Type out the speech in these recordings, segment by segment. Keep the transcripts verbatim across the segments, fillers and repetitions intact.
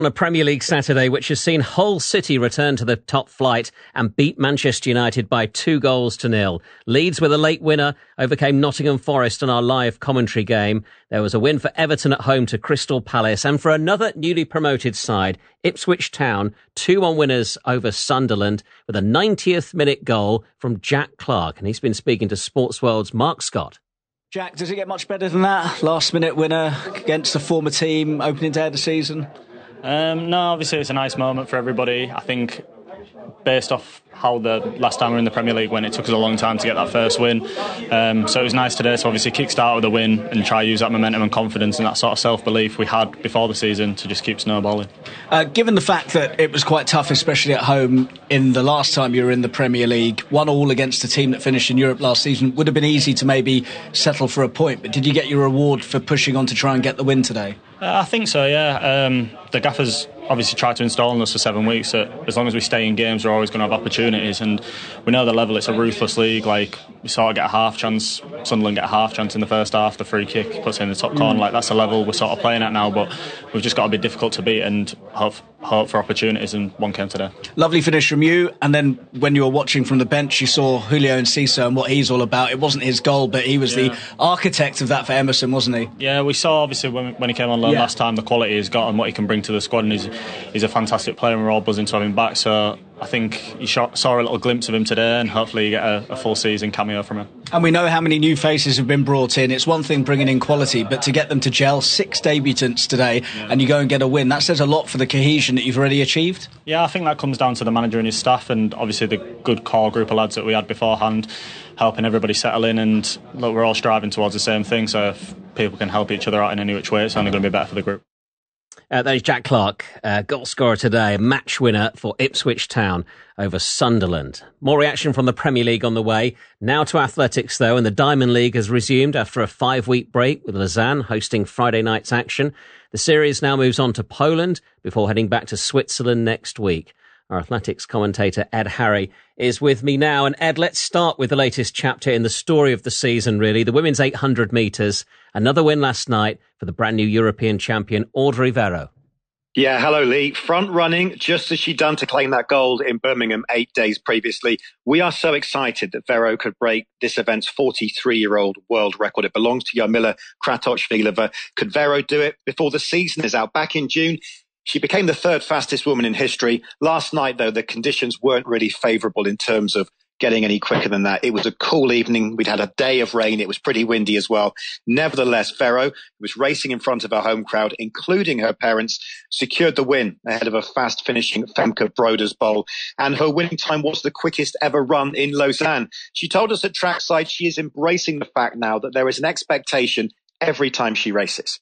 On a Premier League Saturday, which has seen Hull City return to the top flight and beat Manchester United by two goals to nil. Leeds, with a late winner, overcame Nottingham Forest on our live commentary game. There was a win for Everton at home to Crystal Palace, and for another newly promoted side, Ipswich Town, two one winners over Sunderland with a ninetieth minute goal from Jack Clarke. And he's been speaking to Sportsworld's Mark Scott. Jack, does it get much better than that? Last minute winner against a former team, opening day of the season? Um, no, obviously it's a nice moment for everybody. I think based off how the last time we were in the Premier League went, it took us a long time to get that first win. Um, so it was nice today to obviously kick-start with a win and try to use that momentum and confidence and that sort of self-belief we had before the season to just keep snowballing. Uh, given the fact that it was quite tough, especially at home, in the last time you were in the Premier League, one all against a team that finished in Europe last season, would have been easy to maybe settle for a point. But did you get your reward for pushing on to try and get the win today? Uh, I think so, yeah. Um, the gaffers obviously tried to install in us for seven weeks that as long as we stay in games, we're always going to have opportunities. And we know the level, it's a ruthless league. Like, we sort of get a half chance. Sunderland get a half chance in the first half. The free kick puts it in the top corner. Like, that's the level we're sort of playing at now. But we've just got to be difficult to beat and hope, hope for opportunities, and one came today. Lovely finish from you. And then when you were watching from the bench, you saw Julio Enciso and what he's all about. It wasn't his goal, but he was yeah. the architect of that for Emerson, wasn't he? Yeah, we saw obviously when, when he came on loan yeah. last time the quality he's got and what he can bring to the squad, and he's, he's a fantastic player and we're all buzzing to have him back. So I think you saw a little glimpse of him today, and hopefully you get a, a full season cameo from him. And we know how many new faces have been brought in. It's one thing bringing in quality, but to get them to gel, six debutants today, yeah. and you go and get a win, that says a lot for the cohesion that you've already achieved. Yeah, I think that comes down to the manager and his staff, and obviously the good core group of lads that we had beforehand, helping everybody settle in. And look, we're all striving towards the same thing, so if people can help each other out in any which way, it's only going to be better for the group. Uh, that is Jack Clarke, uh, goal scorer today, match winner for Ipswich Town over Sunderland. More reaction from the Premier League on the way. Now to athletics, though, and the Diamond League has resumed after a five-week break, with Lausanne hosting Friday night's action. The series now moves on to Poland before heading back to Switzerland next week. Our athletics commentator, Ed Harry, is with me now. And Ed, let's start with the latest chapter in the story of the season, really. The women's eight hundred metres. Another win last night for the brand new European champion, Audrey Vero. Yeah, hello, Lee. Front running, just as she'd done to claim that gold in Birmingham eight days previously. We are so excited that Vero could break this event's forty-three-year-old world record. It belongs to Jarmila Kratochvilova. Could Vero do it before the season is out? Back in June, she became the third fastest woman in history. Last night, though, the conditions weren't really favourable in terms of getting any quicker than that. It was a cool evening. We'd had a day of rain. It was pretty windy as well. Nevertheless, Vero, who was racing in front of her home crowd, including her parents, secured the win ahead of a fast-finishing Femke Broders Bowl. And her winning time was the quickest ever run in Lausanne. She told us at trackside she is embracing the fact now that there is an expectation every time she races.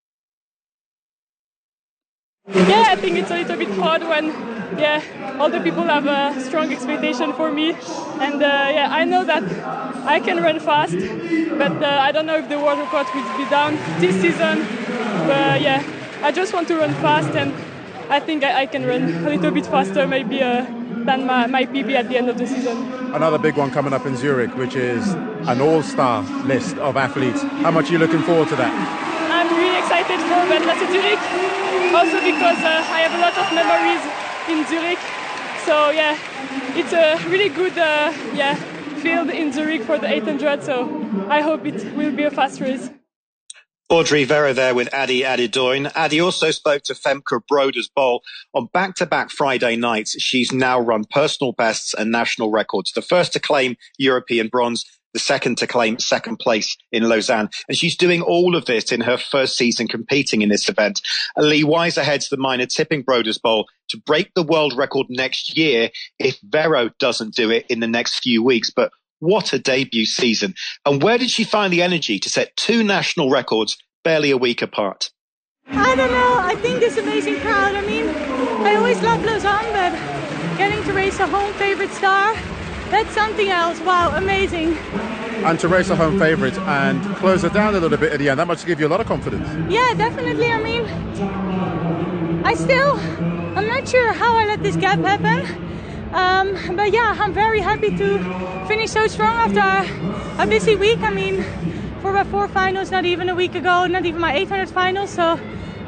Yeah, I think it's a little bit hard when, yeah, all the people have a strong expectation for me, and uh, yeah, I know that I can run fast, but uh, I don't know if the world record will be down this season. But yeah, I just want to run fast, and I think I, I can run a little bit faster, maybe uh, than my, my P B at the end of the season. Another big one coming up in Zurich, which is an all-star list of athletes. How much are you looking forward to that? I'm really excited for Weltmeister Zurich. Also because uh, I have a lot of memories in Zurich. So yeah, it's a really good uh, yeah field in Zurich for the eight hundred. So I hope it will be a fast race. Audrey Vero there with Adi Adidoin. Adi also spoke to Femke Broders Bowl. On back-to-back Friday nights, she's now run personal bests and national records. The first to claim European bronze, the second to claim second place in Lausanne. And she's doing all of this in her first season competing in this event. Lee Weiser heads the minor tipping Broders Bowl to break the world record next year if Vero doesn't do it in the next few weeks. But what a debut season. And where did she find the energy to set two national records barely a week apart? I don't know. I think this amazing crowd. I mean, I always loved Lausanne, but getting to race a home favorite star, that's something else. Wow, amazing. And to race a home favourite and close it down a little bit at the end, that must give you a lot of confidence. Yeah, definitely. I mean, I still, I'm not sure how I let this gap happen. Um, but yeah, I'm very happy to finish so strong after a busy week. I mean, for my four finals, not even a week ago, not even my eight hundred finals. So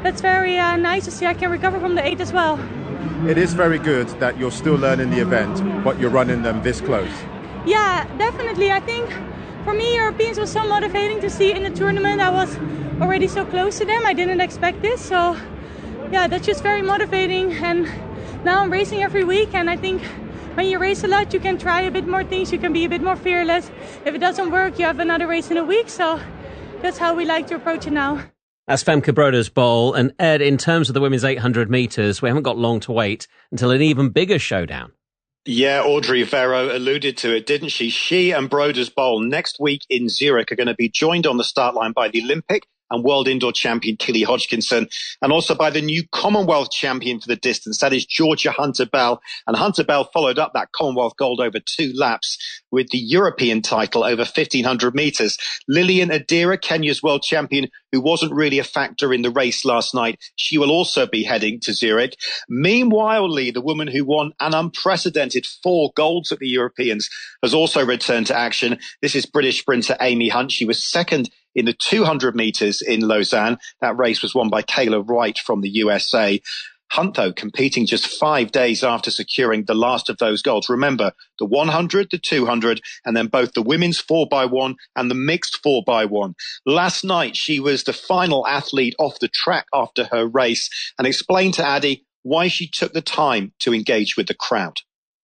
that's very uh, nice to see. I can recover from the eight as well. It is very good that you're still learning the event, but you're running them this close. Yeah, definitely. I think for me, Europeans was so motivating to see in the tournament. I was already so close to them. I didn't expect this. So yeah, that's just very motivating. And now I'm racing every week. And I think when you race a lot, you can try a bit more things. You can be a bit more fearless. If it doesn't work, you have another race in a week. So that's how we like to approach it now. That's Femke Broders-Bol. And Ed, in terms of the women's eight hundred metres, we haven't got long to wait until an even bigger showdown. Yeah, Audrey Vero alluded to it, didn't she? She and Broders-Bol next week in Zurich are going to be joined on the start line by the Olympic and world indoor champion Killy Hodgkinson, and also by the new Commonwealth champion for the distance. That is Georgia Hunter-Bell. And Hunter-Bell followed up that Commonwealth gold over two laps with the European title over fifteen hundred metres. Lilian Adira, Kenya's world champion, who wasn't really a factor in the race last night, she will also be heading to Zurich. Meanwhile, Lee, the woman who won an unprecedented four golds at the Europeans, has also returned to action. This is British sprinter Amy Hunt. She was second in the two hundred metres in Lausanne. That race was won by Kayla Wright from the U S A. Hunt, though, competing just five days after securing the last of those golds. Remember, the one hundred, the two hundred, and then both the women's four by one and the mixed four by one. Last night, she was the final athlete off the track after her race and explained to Addy why she took the time to engage with the crowd.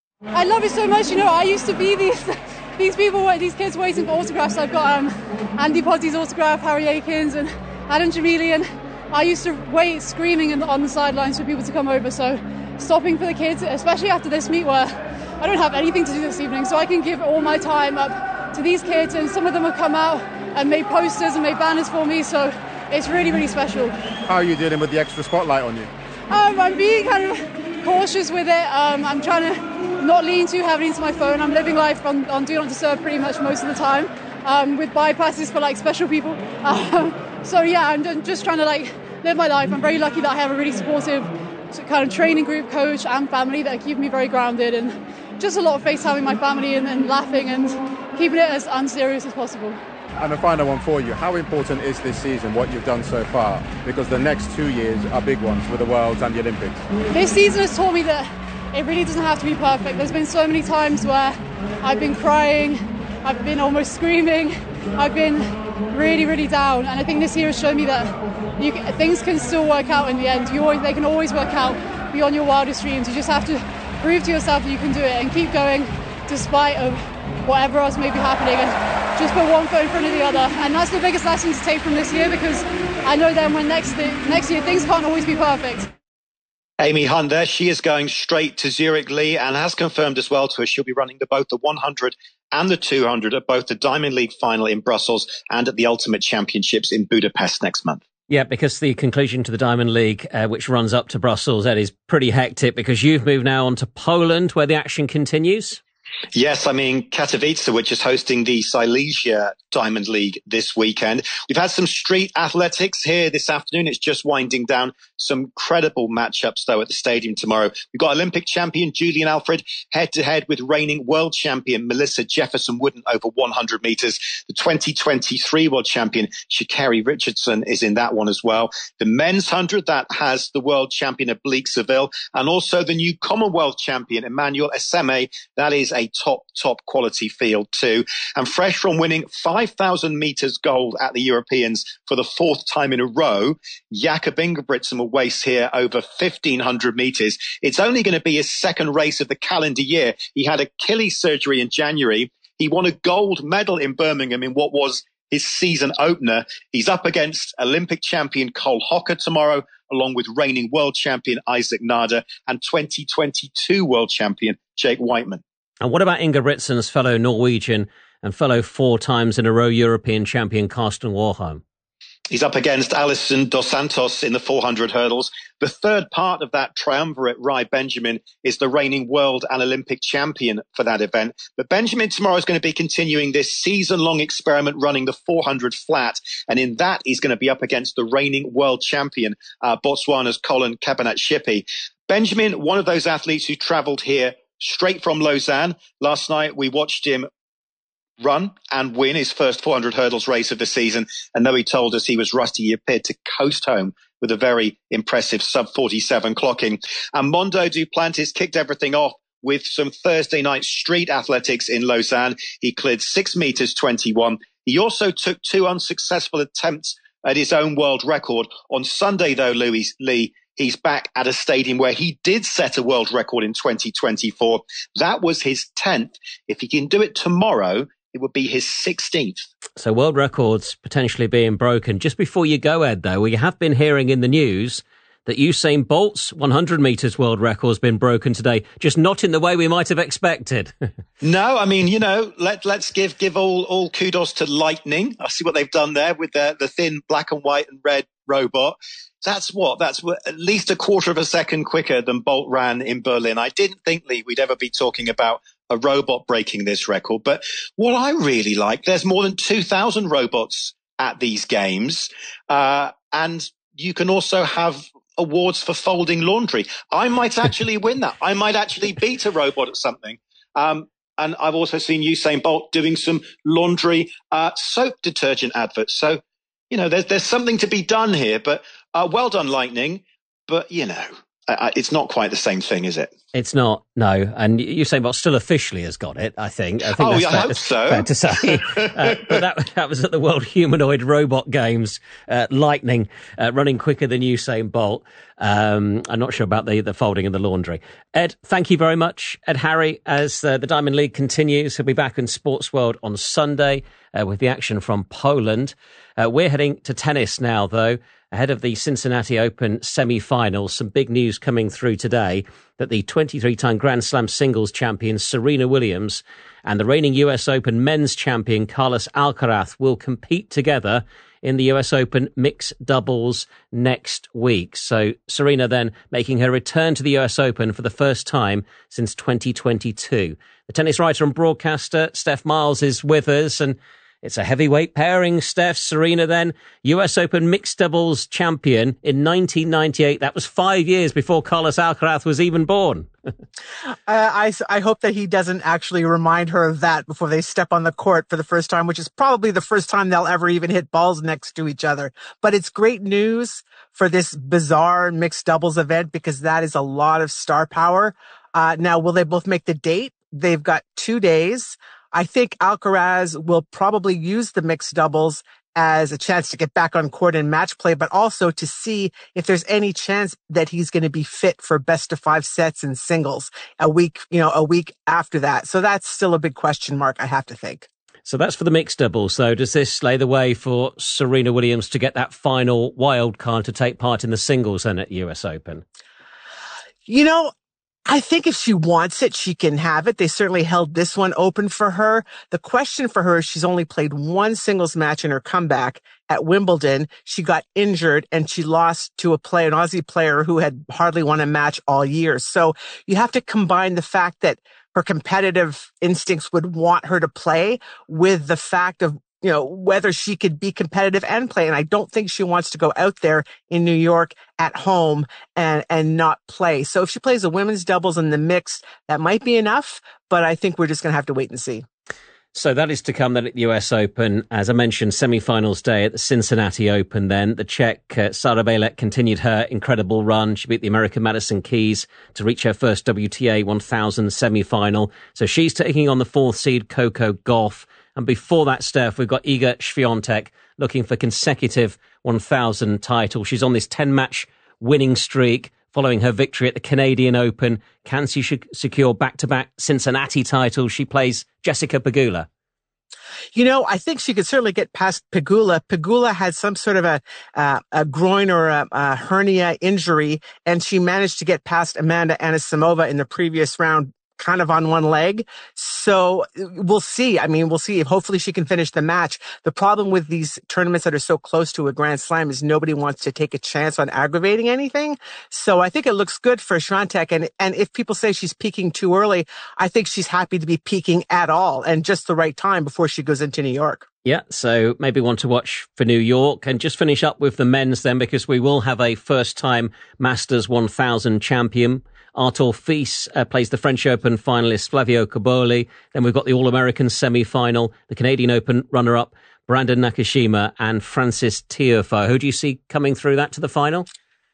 I love it so much. You know, I used to be these these people, these kids waiting for autographs. I've got um, Andy Potty's autograph, Harry Akins and Adam Jamili, and I used to wait screaming in the, on the sidelines for people to come over. So stopping for the kids, especially after this meet where I don't have anything to do this evening, so I can give all my time up to these kids, and some of them have come out and made posters and made banners for me, so it's really, really special. How are you dealing with the extra spotlight on you? Um, I'm being kind of cautious with it. Um, I'm trying to not lean too heavily into my phone. I'm living life on, on Do Not Disturb pretty much most of the time, um, with bypasses for like special people. Um, so yeah, I'm just trying to like live my life. I'm very lucky that I have a really supportive kind of training group, coach and family that keep me very grounded, and just a lot of FaceTiming my family and, and laughing and keeping it as unserious as possible. And a final one for you. How important is this season, what you've done so far? Because the next two years are big ones with the Worlds and the Olympics. This season has taught me that it really doesn't have to be perfect. There's been so many times where I've been crying, I've been almost screaming, I've been really, really down. And I think this year has shown me that you can, things can still work out in the end. You always, they can always work out beyond your wildest dreams. You just have to prove to yourself that you can do it and keep going despite of whatever else may be happening, and just put one foot in front of the other. And that's the biggest lesson to take from this year, because I know then when next th- next year things can't always be perfect. Amy Hunt there, she is going straight to Zurich, Lee, and has confirmed as well to us she'll be running the, both the one hundred and the two hundred at both the Diamond League final in Brussels and at the Ultimate Championships in Budapest next month. Yeah, because the conclusion to the Diamond League, uh, which runs up to Brussels, Ed, is pretty hectic, because you've moved now on to Poland, where the action continues. Yes, I mean, Katowice, which is hosting the Silesia Diamond League this weekend. We've had some street athletics here this afternoon. It's just winding down. Some incredible matchups, though, at the stadium tomorrow. We've got Olympic champion Julian Alfred head-to-head with reigning world champion Melissa Jefferson-Wooden over one hundred metres. The twenty twenty-three world champion Sha'Carri Richardson is in that one as well. The men's one hundred, that has the world champion Oblique Seville, and also the new Commonwealth champion Emmanuel Eseme. That is a top, top quality field too. And fresh from winning five thousand metres gold at the Europeans for the fourth time in a row, Jakob Ingebrigtsen will race here over fifteen hundred metres. It's only going to be his second race of the calendar year. He had Achilles surgery in January. He won a gold medal in Birmingham in what was his season opener. He's up against Olympic champion Cole Hocker tomorrow, along with reigning world champion Isaac Nada and twenty twenty-two world champion Jake Whiteman. And what about Ingebrigtsen's fellow Norwegian and fellow four times in a row European champion Karsten Warholm? He's up against Alison Dos Santos in the four hundred hurdles. The third part of that triumvirate, Rai Benjamin, is the reigning world and Olympic champion for that event. But Benjamin tomorrow is going to be continuing this season-long experiment running the four hundred flat. And in that, he's going to be up against the reigning world champion, uh, Botswana's Colin Kapanat-Shippey. Benjamin, one of those athletes who travelled here straight from Lausanne. Last night, we watched him run and win his first four hundred hurdles race of the season. And though he told us he was rusty, he appeared to coast home with a very impressive sub forty-seven clocking. And Mondo Duplantis kicked everything off with some Thursday night street athletics in Lausanne. He cleared six meters twenty-one. He also took two unsuccessful attempts at his own world record. On Sunday, though, Louis Lee, he's back at a stadium where he did set a world record in twenty twenty-four. That was his tenth. If he can do it tomorrow, it would be his sixteenth. So world records potentially being broken. Just before you go, Ed, though, we have been hearing in the news that Usain Bolt's one hundred metres world record has been broken today, just not in the way we might have expected. No, I mean, you know, let, let's give give all, all kudos to Lightning. I see what they've done there with the, the thin black and white and red robot. That's what, that's what, at least a quarter of a second quicker than Bolt ran in Berlin. I didn't think, Lee, we'd ever be talking about a robot breaking this record. But what I really like, there's more than two thousand robots at these games. Uh, and you can also have awards for folding laundry. I might actually win that. I might actually beat a robot at something. Um, and I've also seen Usain Bolt doing some laundry uh, soap detergent adverts. So, you know, there's, there's something to be done here. But uh, well done, Lightning. But, you know, uh, it's not quite the same thing, is it? It's not, no. And Usain Bolt still officially has got it, I think. I think oh, that's I fair, hope so. Fair to say. uh, but that, that was at the World Humanoid Robot Games. Uh, Lightning uh, running quicker than Usain Bolt. Um, I'm not sure about the, the folding and the laundry. Ed, thank you very much. Ed Harry, as uh, the Diamond League continues, he'll be back in Sports World on Sunday uh, with the action from Poland. Uh, we're heading to tennis now, though. Ahead of the Cincinnati Open semi-finals, some big news coming through today that the twenty-three-time Grand Slam singles champion Serena Williams and the reigning U S Open men's champion Carlos Alcaraz will compete together in the U S Open mixed doubles next week. So Serena then making her return to the U S Open for the first time since twenty twenty-two. The tennis writer and broadcaster Steph Miles is with us, and it's a heavyweight pairing, Steph. Serena then, U S Open mixed doubles champion in nineteen ninety-eight. That was five years before Carlos Alcaraz was even born. uh, I, I hope that he doesn't actually remind her of that before they step on the court for the first time, which is probably the first time they'll ever even hit balls next to each other. But it's great news for this bizarre mixed doubles event because that is a lot of star power. Uh, now, will they both make the date? They've got two days. I think Alcaraz will probably use the mixed doubles as a chance to get back on court in match play, but also to see if there's any chance that he's going to be fit for best of five sets in singles a week, you know, a week after that. So that's still a big question mark, I have to think. So that's for the mixed doubles. So does this lay the way for Serena Williams to get that final wild card to take part in the singles then at U S Open? You know, I think if she wants it, she can have it. They certainly held this one open for her. The question for her is she's only played one singles match in her comeback at Wimbledon. She got injured and she lost to a player, an Aussie player who had hardly won a match all year. So you have to combine the fact that her competitive instincts would want her to play with the fact of, you know, whether she could be competitive and play. And I don't think she wants to go out there in New York at home and, and not play. So if she plays the women's doubles and the mixed, that might be enough, but I think we're just going to have to wait and see. So that is to come then at the U S Open. As I mentioned, semi-finals day at the Cincinnati Open then. The Czech uh, Sara Bělek continued her incredible run. She beat the American Madison Keys to reach her first W T A one thousand semi-final. So she's taking on the fourth seed Coco Gauff. And before that, Steph, we've got Iga Świątek looking for consecutive one thousand titles. She's on this ten-match winning streak following her victory at the Canadian Open. Can she secure back-to-back Cincinnati titles? She plays Jessica Pegula. You know, I think she could certainly get past Pegula. Pegula had some sort of a, uh, a groin or a, a hernia injury, and she managed to get past Amanda Anisimova in the previous round kind of on one leg. So we'll see. I mean, we'll see if hopefully she can finish the match. The problem with these tournaments that are so close to a Grand Slam is nobody wants to take a chance on aggravating anything. So I think it looks good for Świątek. And, and if people say she's peaking too early, I think she's happy to be peaking at all and just the right time before she goes into New York. Yeah, so maybe one to watch for New York. And just finish up with the men's then, because we will have a first-time Masters one thousand champion. Artur Fils uh, plays the French Open finalist Flavio Cobolli. Then we've got the All-American semi-final, the Canadian Open runner-up Brandon Nakashima and Francis Tiafoe. Who do you see coming through that to the final?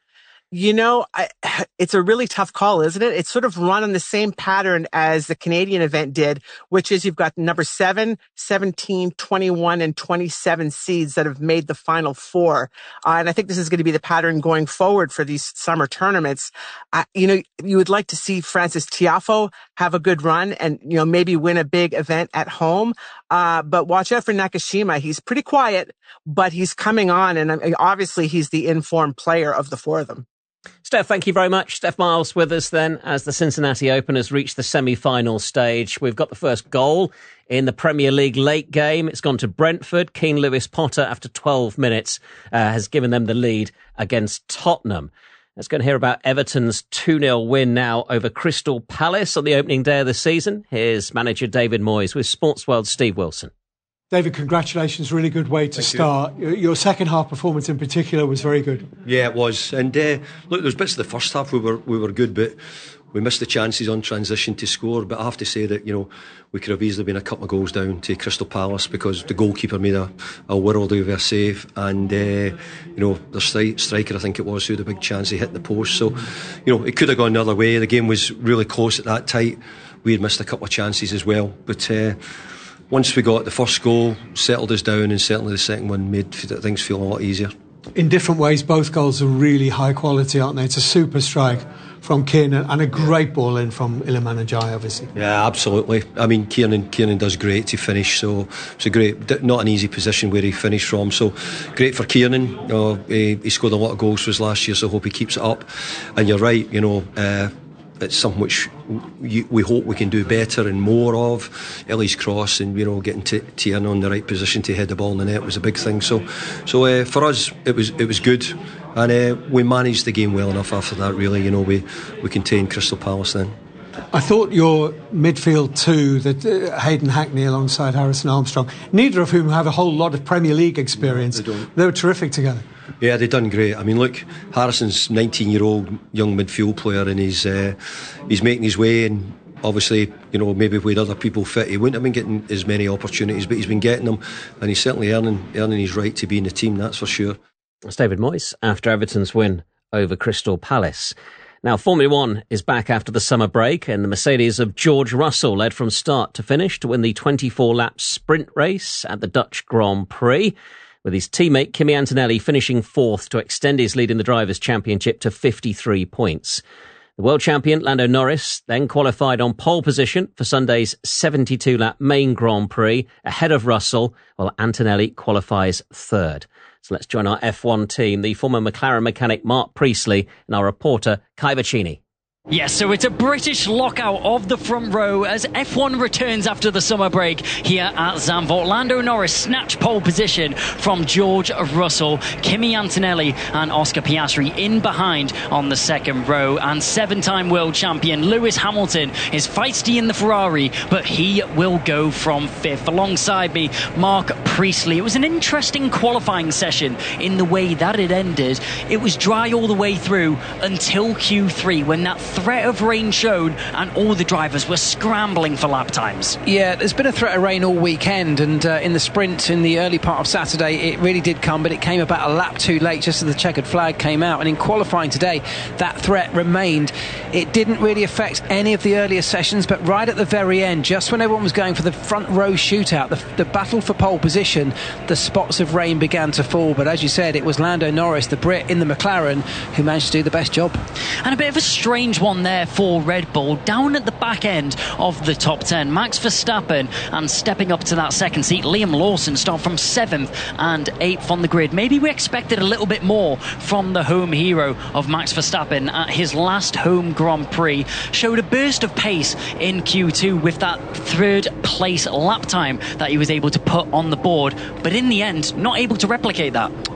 You know, I, it's a really tough call, isn't it? It's sort of run on the same pattern as the Canadian event did, which is you've got number seven, seventeen, twenty-one, and twenty-seven seeds that have made the final four. Uh, and I think this is going to be the pattern going forward for these summer tournaments. Uh, you know, you would like to see Francis Tiafoe have a good run and, you know, maybe win a big event at home. Uh, but watch out for Nakashima. He's pretty quiet, but he's coming on. And uh, obviously he's the informed player of the four of them. Steph, thank you very much. Steph Miles with us then as the Cincinnati Open has reached the semi-final stage. We've got the first goal in the Premier League late game. It's gone to Brentford. Keane Lewis-Potter, after twelve minutes, uh, has given them the lead against Tottenham. Let's go and hear about Everton's two nil win now over Crystal Palace on the opening day of the season. Here's manager David Moyes with Sportsworld's Steve Wilson. David, congratulations. Really good way to Thank start. You. Your second half performance in particular was very good. Yeah, it was. And uh, look, there's bits of the first half we were we were good, but we missed the chances on transition to score. But I have to say that, you know, we could have easily been a couple of goals down to Crystal Palace because the goalkeeper made a, a world of a save. And, uh, you know, the stri- striker, I think it was, who had a big chance, he hit the post. So, you know, it could have gone the other way. The game was really close at that tight. We had missed a couple of chances as well. But... Uh, Once we got the first goal, settled us down, and certainly the second one made things feel a lot easier. In different ways, both goals are really high quality, aren't they? It's a super strike from Kiernan and a great ball in from Iliman Ndiaye, obviously. Yeah, absolutely. I mean, Kiernan, Kiernan does great to finish, so it's a great, not an easy position where he finished from. So great for Kiernan. Uh, he, he scored a lot of goals for us last year, so I hope he keeps it up. And you're right, you know. Uh, It's something which we hope we can do better and more of. Ellie's cross and, you know, getting Tierney on the right position to head the ball in the net was a big thing. So, so uh, for us, it was it was good, and uh, we managed the game well enough after that. Really, you know, we we contained Crystal Palace then. I thought your midfield two, that uh, Hayden Hackney alongside Harrison Armstrong, neither of whom have a whole lot of Premier League experience. They don't. They were terrific together. Yeah, they've done great. I mean, look, Harrison's nineteen-year-old young midfield player, and he's uh, he's making his way. And obviously, you know, maybe with other people fit, he wouldn't have been getting as many opportunities, but he's been getting them, and he's certainly earning earning his right to be in the team. That's for sure. That's David Moyes after Everton's win over Crystal Palace. Now, Formula One is back after the summer break, and the Mercedes of George Russell led from start to finish to win the twenty-four lap sprint race at the Dutch Grand Prix, with his teammate Kimi Antonelli finishing fourth to extend his lead in the Drivers' Championship to fifty-three points. The world champion Lando Norris then qualified on pole position for Sunday's seventy-two lap main Grand Prix ahead of Russell, while Antonelli qualifies third. So let's join our F one team, the former McLaren mechanic Mark Priestley and our reporter Kai Vicini. Yes, so it's a British lockout of the front row as F one returns after the summer break here at Zandvoort. Lando Norris snatched pole position from George Russell, Kimi Antonelli and Oscar Piastri in behind on the second row. And seven-time world champion Lewis Hamilton is feisty in the Ferrari, but he will go from fifth. Alongside me, Mark Priestley. It was an interesting qualifying session in the way that it ended. It was dry all the way through until Q three, when that threat of rain showed and all the drivers were scrambling for lap times. Yeah, there's been a threat of rain all weekend, and uh, in the sprint in the early part of Saturday it really did come, but it came about a lap too late just as the checkered flag came out. And in qualifying today, that threat remained. It didn't really affect any of the earlier sessions, but right at the very end, just when everyone was going for the front row shootout, the, the battle for pole position, the spots of rain began to fall. But as you said, it was Lando Norris, the Brit in the McLaren, who managed to do the best job. And a bit of a strange one there for Red Bull. Down at the back end of the top ten, Max Verstappen, and stepping up to that second seat, Liam Lawson start from seventh and eighth on the grid. Maybe we expected a little bit more from the home hero of Max Verstappen at his last home Grand Prix. Showed a burst of pace in Q two with that third place lap time that he was able to put on the board, but in the end not able to replicate that.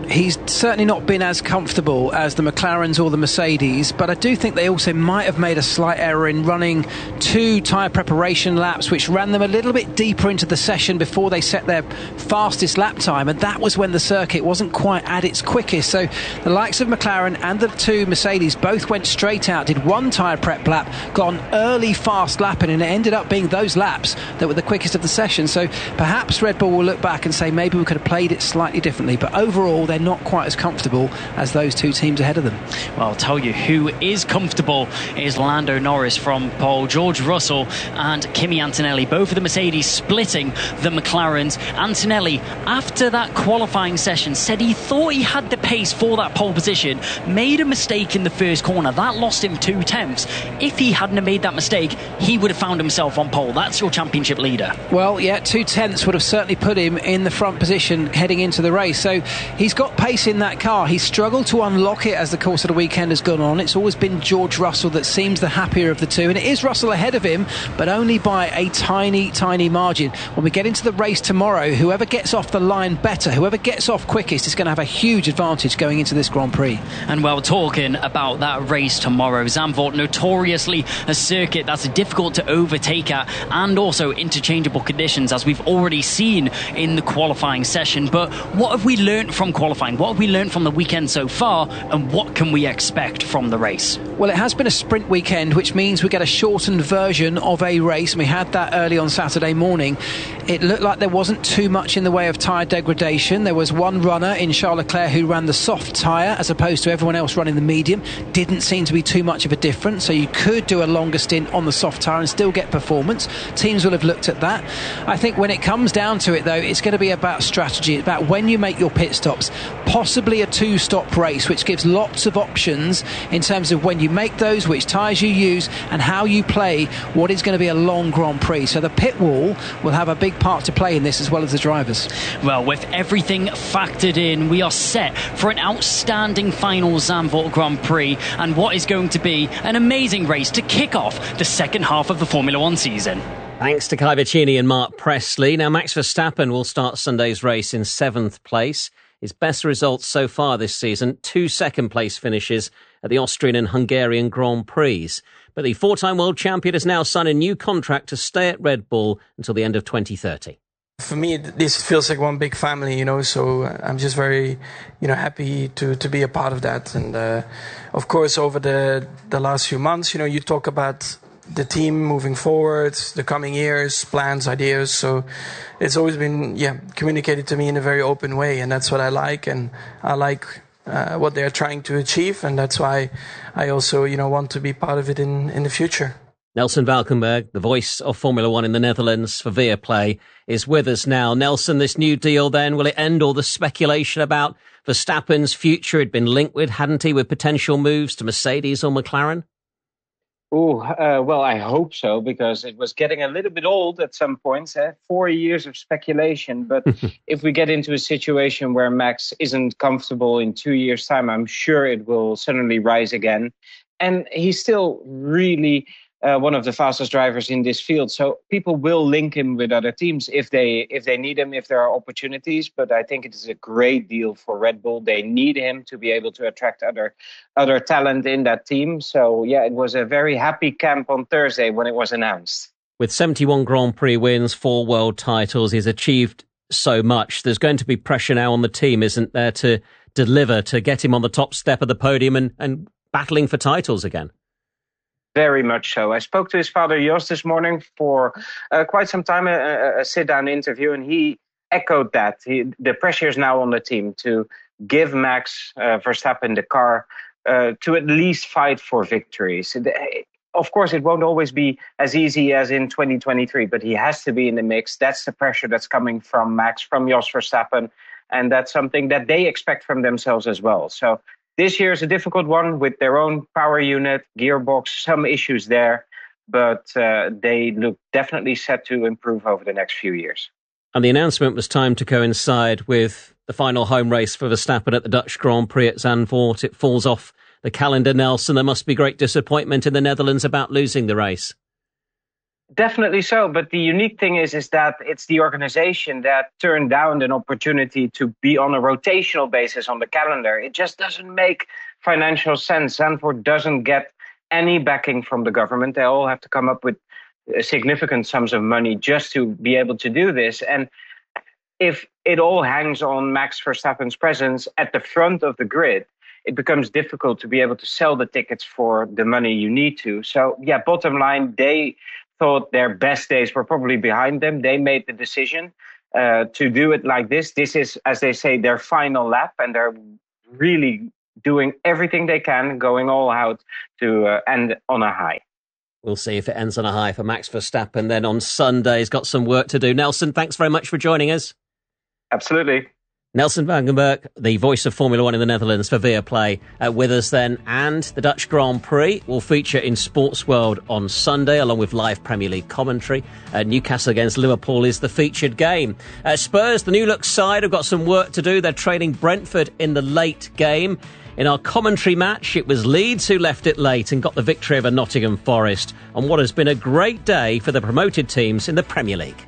he's certainly not been as comfortable as the McLarens or the Mercedes, but I do think they also might have made a slight error in running two tyre preparation laps, which ran them a little bit deeper into the session before they set their fastest lap time, and that was when the circuit wasn't quite at its quickest. So the likes of McLaren and the two Mercedes both went straight out, did one tyre prep lap, got an early fast lapping, and it ended up being those laps that were the quickest of the session. So perhaps Red Bull will look back and say maybe we could have played it slightly differently, but overall they're not quite as comfortable as those two teams ahead of them. Well, I'll tell you who is comfortable is Lando Norris from pole, George Russell and Kimi Antonelli, both of the Mercedes splitting the McLarens. Antonelli, after that qualifying session, said he thought he had the pace for that pole position, made a mistake in the first corner. That lost him two tenths. If he hadn't have made that mistake, he would have found himself on pole. That's your championship leader. Well, yeah, two tenths would have certainly put him in the front position heading into the race. So he's got pace in that car. He's struggled to unlock it as the course of the weekend has gone on. It's always been George Russell that seems the happier of the two, and it is Russell ahead of him, but only by a tiny, tiny margin. When we get into the race tomorrow, whoever gets off the line better, whoever gets off quickest is going to have a huge advantage going into this Grand Prix. And while talking about that race tomorrow, Zandvoort, notoriously a circuit that's difficult to overtake at, and also interchangeable conditions, as we've already seen in the qualifying session. But what have we learnt from qualifying? What have we learnt from the weekend so far, and what can we expect from the race? Well, it has been a sprint weekend, which means we get a shortened version of a race. We had that early on Saturday morning. It looked like there wasn't too much in the way of tyre degradation. There was one runner in Charles Leclerc who ran the soft tyre as opposed to everyone else running the medium. Didn't seem to be too much of a difference, so you could do a longer stint on the soft tyre and still get performance. Teams will have looked at that. I think when it comes down to it, though, it's going to be about strategy. It's about when you make your pit stops, possibly a two-stop race, which gives lots of options in terms of when you make those, which tyres you use, and how you play what is going to be a long Grand Prix. So the pit wall will have a big part to play in this, as well as the drivers. Well, with everything factored in, we are set for an outstanding final Zandvoort Grand Prix, and what is going to be an amazing race to kick off the second half of the Formula One season. Thanks to Kai Vicini and Mark Presley. Now, Max Verstappen will start Sunday's race in seventh place. His best results so far this season, two second-place finishes at the Austrian and Hungarian Grand Prix. But the four-time world champion has now signed a new contract to stay at Red Bull until the end of twenty thirty. For me, this feels like one big family, you know, so I'm just very, you know, happy to, to be a part of that. And, uh, of course, over the, the last few months, you know, you talk about the team moving forward, the coming years, plans, ideas. So it's always been, yeah, communicated to me in a very open way. And that's what I like. And I like uh, what they're trying to achieve. And that's why I also, you know, want to be part of it in, in the future. Nelson Valkenburg, the voice of Formula One in the Netherlands for Viaplay, is with us now. Nelson, this new deal then, will it end all the speculation about Verstappen's future? He'd been linked with, hadn't he, with potential moves to Mercedes or McLaren? Oh, uh, well, I hope so, because it was getting a little bit old at some points. Eh? Four years of speculation. But if we get into a situation where Max isn't comfortable in two years' time, I'm sure it will suddenly rise again. And he's still really uh, one of the fastest drivers in this field. So people will link him with other teams if they if they need him, if there are opportunities. But I think it is a great deal for Red Bull. They need him to be able to attract other other talent in that team. So, yeah, it was a very happy camp on Thursday when it was announced. With seventy-one Grand Prix wins, four world titles, he's achieved so much. There's going to be pressure now on the team, isn't there, to deliver, to get him on the top step of the podium and, and battling for titles again. Very much so. I spoke to his father, Jos, this morning for uh, quite some time, a, a sit-down interview, and he echoed that. He, the pressure is now on the team to give Max uh, Verstappen the car uh, to at least fight for victories. Of course, it won't always be as easy as in twenty twenty-three, but he has to be in the mix. That's the pressure that's coming from Max, from Jos Verstappen, and that's something that they expect from themselves as well. So this year is a difficult one with their own power unit, gearbox, some issues there, but uh, they look definitely set to improve over the next few years. And the announcement was timed to coincide with the final home race for Verstappen at the Dutch Grand Prix at Zandvoort. It falls off the calendar, Nelson. There must be great disappointment in the Netherlands about losing the race. Definitely so. But the unique thing is, is that it's the organization that turned down an opportunity to be on a rotational basis on the calendar. It just doesn't make financial sense. Zandvoort doesn't get any backing from the government. They all have to come up with significant sums of money just to be able to do this. And if it all hangs on Max Verstappen's presence at the front of the grid, it becomes difficult to be able to sell the tickets for the money you need to. So, yeah, bottom line, they thought their best days were probably behind them. They made the decision uh, to do it like this. This is, as they say, their final lap, and they're really doing everything they can, going all out to uh, end on a high. We'll see if it ends on a high for Max Verstappen. Then on Sunday, he's got some work to do. Nelson, thanks very much for joining us. Absolutely. Nelson van den Berg, the voice of Formula One in the Netherlands for Viaplay, uh, with us then. And the Dutch Grand Prix will feature in Sports World on Sunday, along with live Premier League commentary. Uh, Newcastle against Liverpool is the featured game. Uh, Spurs, the new look side, have got some work to do. They're trailing Brentford in the late game. In our commentary match, it was Leeds who left it late and got the victory over Nottingham Forest on what has been a great day for the promoted teams in the Premier League.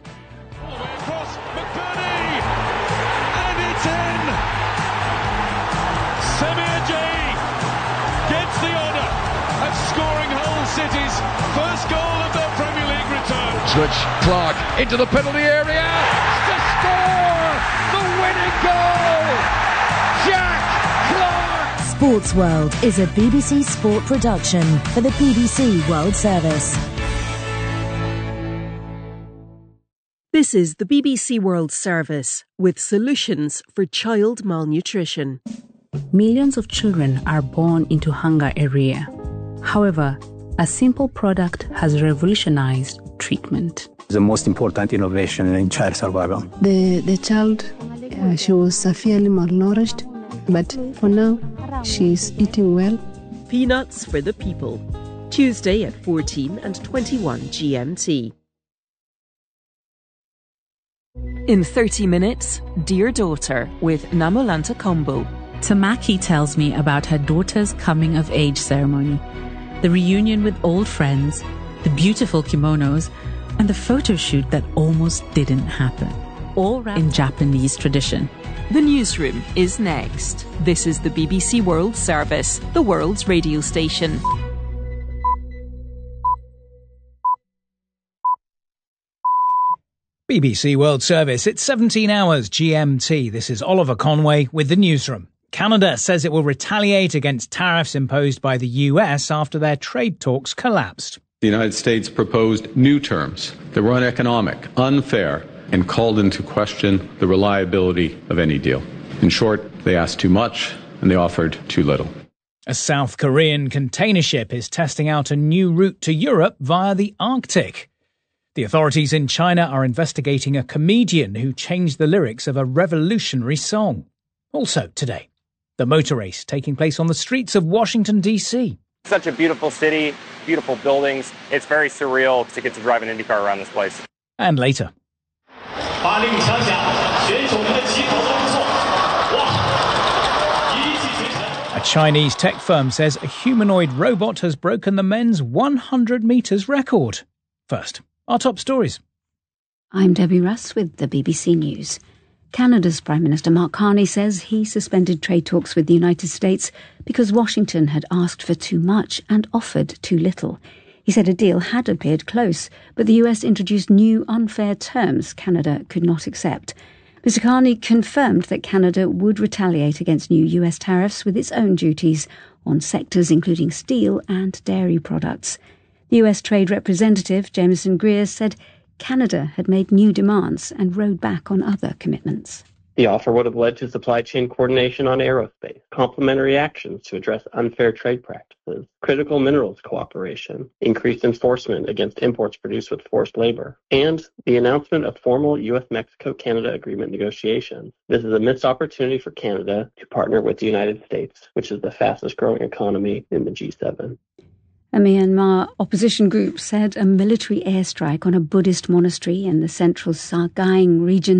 Switch, Clark into the penalty area to score the winning goal! Jack Clark! Sports World is a B B C Sport production for the B B C World Service. This is the B B C World Service with solutions for child malnutrition. Millions of children are born into hunger area. However, a simple product has revolutionized treatment. The most important innovation in child survival. The, the child, uh, she was severely malnourished, but for now, she's eating well. Peanuts for the People. Tuesday at fourteen and twenty-one G M T. In thirty minutes, Dear Daughter with Namolanta Kombo. Tamaki tells me about her daughter's coming-of-age ceremony, the reunion with old friends, the beautiful kimonos, and the photo shoot that almost didn't happen. All wrapped in Japanese tradition. The newsroom is next. This is the B B C World Service, the world's radio station. B B C World Service, it's seventeen hours G M T. This is Oliver Conway with the newsroom. Canada says it will retaliate against tariffs imposed by the U S after their trade talks collapsed. The United States proposed new terms that were uneconomic, unfair, and called into question the reliability of any deal. In short, they asked too much and they offered too little. A South Korean container ship is testing out a new route to Europe via the Arctic. The authorities in China are investigating a comedian who changed the lyrics of a revolutionary song. Also today, the motor race taking place on the streets of Washington, D C. Such a beautiful city, beautiful buildings. It's very surreal to get to drive an IndyCar around this place. And later. A Chinese tech firm says a humanoid robot has broken the men's one hundred metres record. First, our top stories. I'm Debbie Russ with the B B C News. Canada's Prime Minister Mark Carney says he suspended trade talks with the United States because Washington had asked for too much and offered too little. He said a deal had appeared close, but the U S introduced new unfair terms Canada could not accept. Mister Carney confirmed that Canada would retaliate against new U S tariffs with its own duties on sectors including steel and dairy products. The U S Trade Representative, Jameson Greer, said Canada had made new demands and rode back on other commitments. The offer would have led to supply chain coordination on aerospace, complementary actions to address unfair trade practices, critical minerals cooperation, increased enforcement against imports produced with forced labor, and the announcement of formal U S Mexico Canada agreement negotiations. This is a missed opportunity for Canada to partner with the United States, which is the fastest growing economy in the G seven. A Myanmar opposition group said a military airstrike on a Buddhist monastery in the central Sagaing region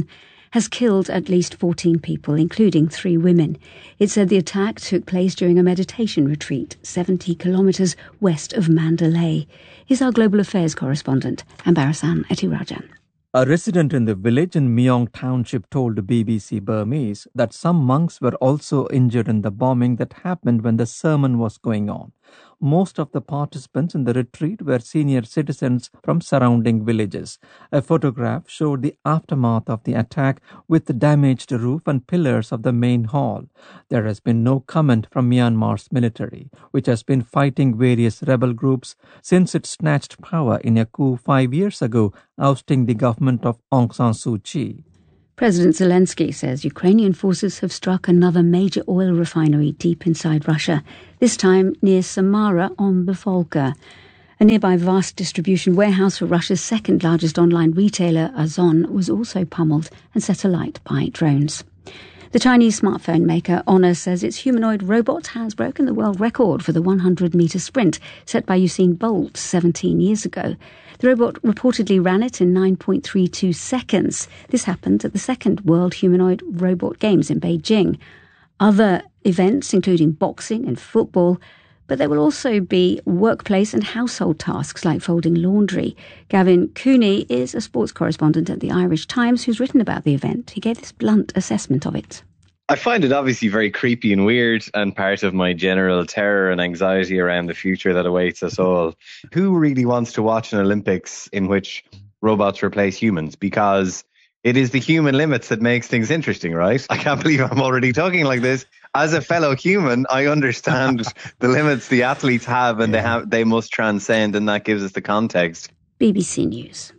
has killed at least fourteen people, including three women. It said the attack took place during a meditation retreat seventy kilometres west of Mandalay. Here's our global affairs correspondent, Ambarasan Etirajan. A resident in the village in Myong Township told B B C Burmese that some monks were also injured in the bombing that happened when the sermon was going on. Most of the participants in the retreat were senior citizens from surrounding villages. A photograph showed the aftermath of the attack with the damaged roof and pillars of the main hall. There has been no comment from Myanmar's military, which has been fighting various rebel groups since it snatched power in a coup five years ago, ousting the government of Aung San Suu Kyi. President Zelensky says Ukrainian forces have struck another major oil refinery deep inside Russia, this time near Samara on the Volga. A nearby vast distribution warehouse for Russia's second largest online retailer, Ozon, was also pummeled and set alight by drones. The Chinese smartphone maker Honor says its humanoid robot has broken the world record for the hundred metre sprint set by Usain Bolt seventeen years ago. The robot reportedly ran it in nine point three two seconds. This happened at the second World Humanoid Robot Games in Beijing. Other events, including boxing and football, but there will also be workplace and household tasks like folding laundry. Gavin Cooney is a sports correspondent at the Irish Times who's written about the event. He gave this blunt assessment of it. I find it obviously very creepy and weird, and part of my general terror and anxiety around the future that awaits us all. Who really wants to watch an Olympics in which robots replace humans? Because it is the human limits that makes things interesting, right? I can't believe I'm already talking like this. As a fellow human, I understand the limits the athletes have, and yeah. they have they must transcend, and that gives us the context. B B C News.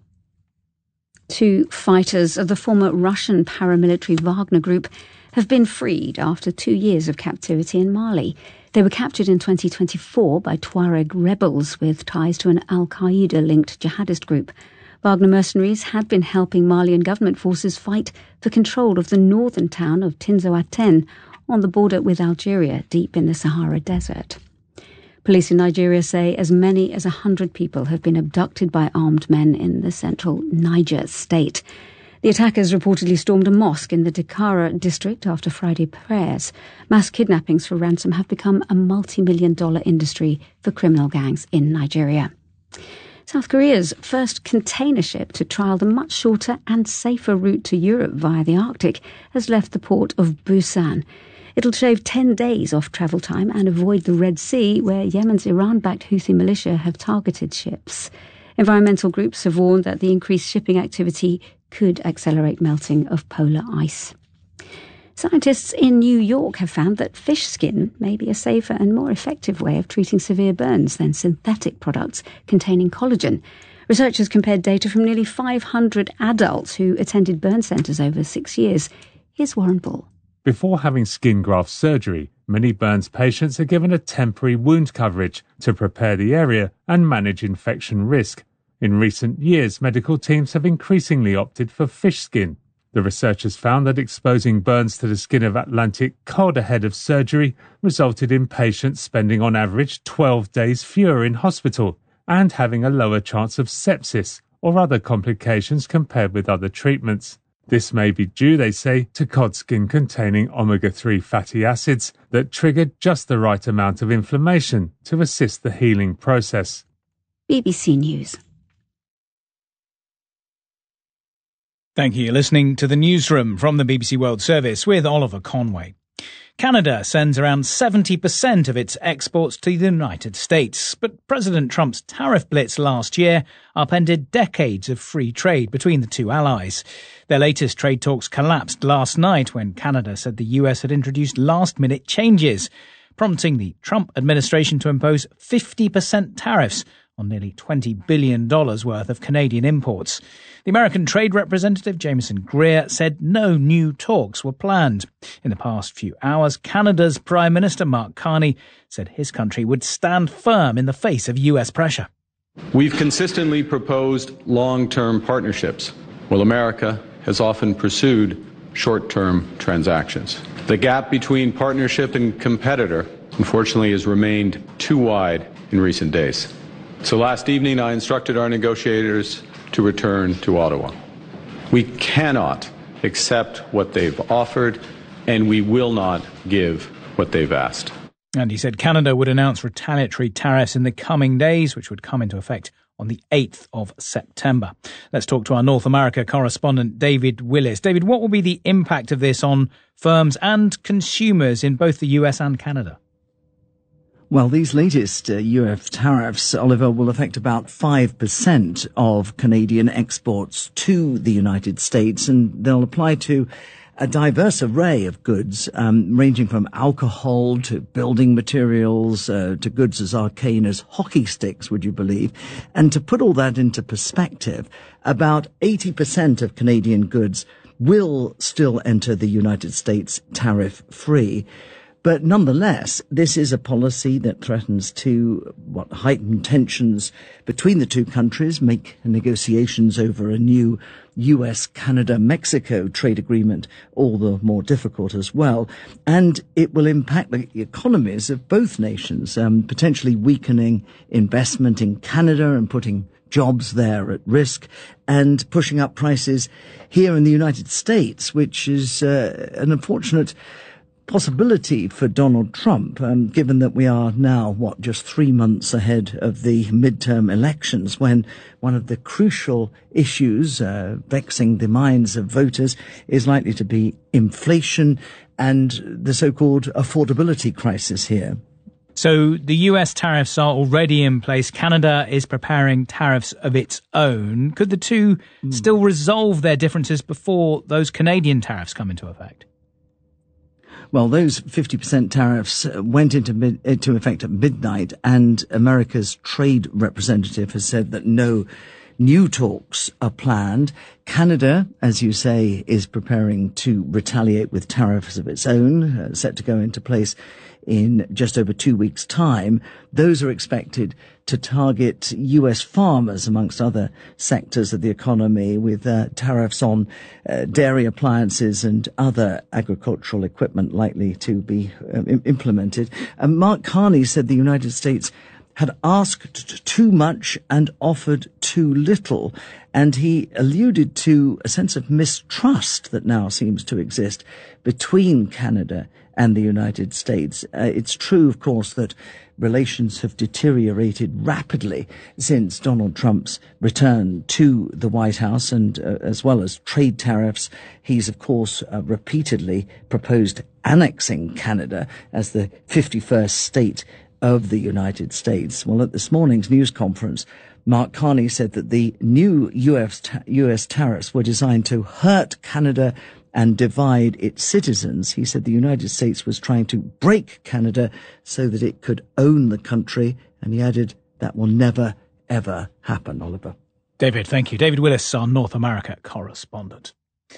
Two fighters of the former Russian paramilitary Wagner Group have been freed after two years of captivity in Mali. They were captured in twenty twenty-four by Tuareg rebels with ties to an Al-Qaeda-linked jihadist group. Wagner mercenaries had been helping Malian government forces fight for control of the northern town of Tinzoaten on the border with Algeria, deep in the Sahara Desert. Police in Nigeria say as many as one hundred people have been abducted by armed men in the central Niger state. The attackers reportedly stormed a mosque in the Dakara district after Friday prayers. Mass kidnappings for ransom have become a multi-million dollar industry for criminal gangs in Nigeria. South Korea's first container ship to trial the much shorter and safer route to Europe via the Arctic has left the port of Busan. It'll shave ten days off travel time and avoid the Red Sea, where Yemen's Iran-backed Houthi militia have targeted ships. Environmental groups have warned that the increased shipping activity could accelerate melting of polar ice. Scientists in New York have found that fish skin may be a safer and more effective way of treating severe burns than synthetic products containing collagen. Researchers compared data from nearly five hundred adults who attended burn centres over six years. Here's Warren Bull. Before having skin graft surgery, many burns patients are given a temporary wound coverage to prepare the area and manage infection risk. In recent years, medical teams have increasingly opted for fish skin. The researchers found that exposing burns to the skin of Atlantic cod ahead of surgery resulted in patients spending on average twelve days fewer in hospital and having a lower chance of sepsis or other complications compared with other treatments. This may be due, they say, to cod skin containing omega three fatty acids that triggered just the right amount of inflammation to assist the healing process. B B C News. Thank you. You're listening to the Newsroom from the B B C World Service with Oliver Conway. Canada sends around seventy percent of its exports to the United States, but President Trump's tariff blitz last year upended decades of free trade between the two allies. Their latest trade talks collapsed last night when Canada said the U S had introduced last-minute changes, prompting the Trump administration to impose fifty percent tariffs on nearly twenty billion dollars worth of Canadian imports. The American Trade Representative Jameson Greer said no new talks were planned. In the past few hours, Canada's Prime Minister Mark Carney said his country would stand firm in the face of U S pressure. We've consistently proposed long-term partnerships, while America has often pursued short-term transactions. The gap between partnership and competitor, unfortunately, has remained too wide in recent days. So last evening, I instructed our negotiators to return to Ottawa. We cannot accept what they've offered, and we will not give what they've asked. And he said Canada would announce retaliatory tariffs in the coming days, which would come into effect on the eighth of September. Let's talk to our North America correspondent, David Willis. David, what will be the impact of this on firms and consumers in both the U S and Canada? Well, these latest uh, U S tariffs, Oliver, will affect about five percent of Canadian exports to the United States, and they'll apply to a diverse array of goods, um, ranging from alcohol to building materials, uh, to goods as arcane as hockey sticks, would you believe? And to put all that into perspective, about eighty percent of Canadian goods will still enter the United States tariff-free. But nonetheless, this is a policy that threatens to what heighten tensions between the two countries, make negotiations over a new U S Canada Mexico trade agreement all the more difficult as well. And it will impact the economies of both nations, um, potentially weakening investment in Canada and putting jobs there at risk, and pushing up prices here in the United States, which is uh, an unfortunate possibility for Donald Trump, um, given that we are now, what, just three months ahead of the midterm elections, when one of the crucial issues uh, vexing the minds of voters is likely to be inflation and the so-called affordability crisis here. So the U S tariffs are already in place. Canada is preparing tariffs of its own. Could the two mm. still resolve their differences before those Canadian tariffs come into effect? Well, those fifty percent tariffs went into, mid, into effect at midnight, and America's trade representative has said that no new talks are planned. Canada, as you say, is preparing to retaliate with tariffs of its own, uh, set to go into place in just over two weeks' time. Those are expected to target U S farmers, amongst other sectors of the economy, with uh, tariffs on uh, dairy appliances and other agricultural equipment likely to be uh, implemented. And Mark Carney said the United States had asked too much and offered too little, and he alluded to a sense of mistrust that now seems to exist between Canada and the United States. Uh, it's true, of course, that relations have deteriorated rapidly since Donald Trump's return to the White House, and uh, as well as trade tariffs, he's, of course, uh, repeatedly proposed annexing Canada as the fifty-first state of the United States. Well, at this morning's news conference, Mark Carney said that the new U S, ta- U S tariffs were designed to hurt Canada and divide its citizens. He said the United States was trying to break Canada so that it could own the country, and he added that will never, ever happen, Oliver. David, thank you. David Willis, our North America correspondent.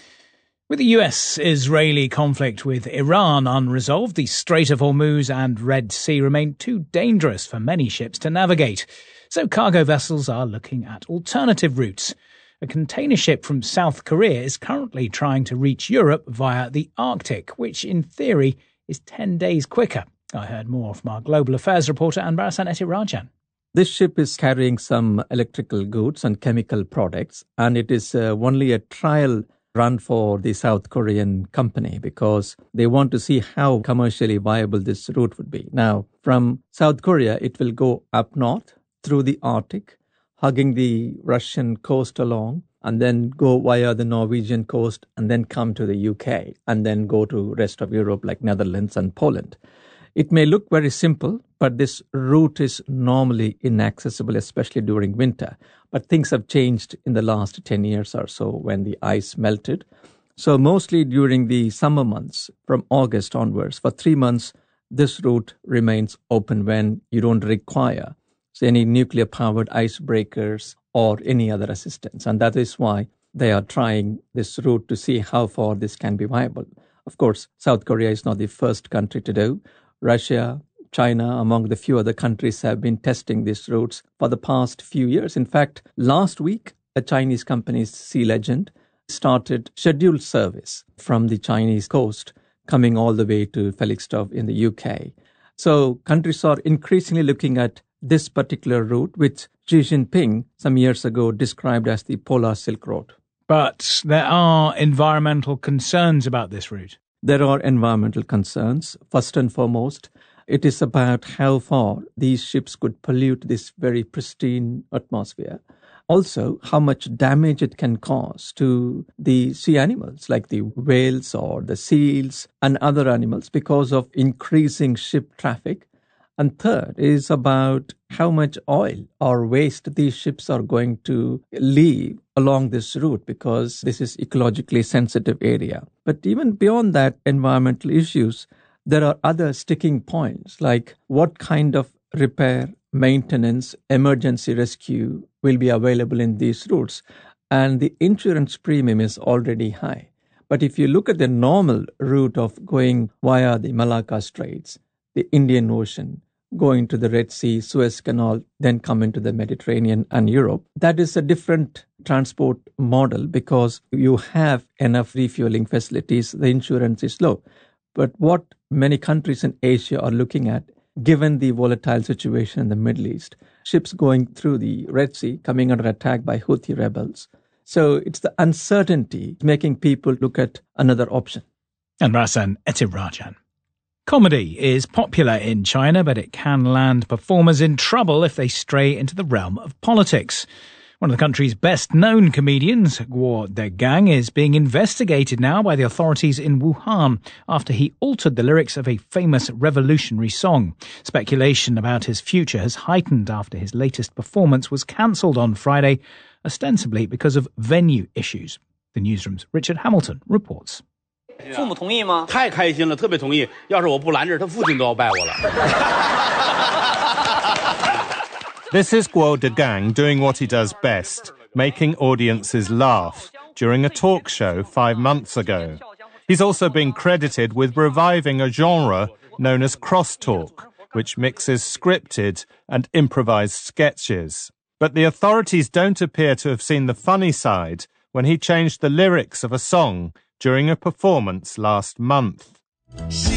With the U S-Israeli conflict with Iran unresolved, the Strait of Hormuz and Red Sea remain too dangerous for many ships to navigate. So cargo vessels are looking at alternative routes. A container ship from South Korea is currently trying to reach Europe via the Arctic, which in theory is ten days quicker. I heard more from our global affairs reporter Anbarasan Etirajan. This ship is carrying some electrical goods and chemical products, and it is uh, only a trial run for the South Korean company because they want to see how commercially viable this route would be. Now, from South Korea, it will go up north through the Arctic, hugging the Russian coast along, and then go via the Norwegian coast, and then come to the U K, and then go to rest of Europe like Netherlands and Poland. It may look very simple, but this route is normally inaccessible, especially during winter. But things have changed in the last ten years or so when the ice melted. So mostly during the summer months, from August onwards, for three months, this route remains open when you don't require so any nuclear-powered icebreakers or any other assistance. And that is why they are trying this route to see how far this can be viable. Of course, South Korea is not the first country to do. Russia, China, among the few other countries, have been testing these routes for the past few years. In fact, last week, a Chinese company, Sea Legend, started scheduled service from the Chinese coast, coming all the way to Felixstowe in the U K. So countries are increasingly looking at this particular route, which Xi Jinping some years ago described as the Polar Silk Road. But there are environmental concerns about this route. There are environmental concerns. First and foremost, it is about how far these ships could pollute this very pristine atmosphere. Also, how much damage it can cause to the sea animals like the whales or the seals and other animals because of increasing ship traffic. And third is about how much oil or waste these ships are going to leave along this route, because this is ecologically sensitive area. But even beyond that environmental issues, there are other sticking points, like what kind of repair, maintenance, emergency rescue will be available in these routes. And the insurance premium is already high. But if you look at the normal route of going via the Malacca Straits, the Indian Ocean, going to the Red Sea, Suez Canal, then come into the Mediterranean and Europe, that is a different transport model because you have enough refueling facilities, the insurance is low. But what many countries in Asia are looking at, given the volatile situation in the Middle East, ships going through the Red Sea, coming under attack by Houthi rebels. So it's the uncertainty making people look at another option. And Rasan Ethirajan. Comedy is popular in China, but it can land performers in trouble if they stray into the realm of politics. One of the country's best-known comedians, Guo Degang, is being investigated now by the authorities in Wuhan after he altered the lyrics of a famous revolutionary song. Speculation about his future has heightened after his latest performance was cancelled on Friday, ostensibly because of venue issues. The Newsroom's Richard Hamilton reports. 父母同意吗？太开心了，特别同意。要是我不拦着，他父亲都要拜我了。 This is Guo Degang doing what he does best, making audiences laugh, during a talk show five months ago. He's also been credited with reviving a genre known as crosstalk, which mixes scripted and improvised sketches. But the authorities don't appear to have seen the funny side when he changed the lyrics of a song during a performance last month.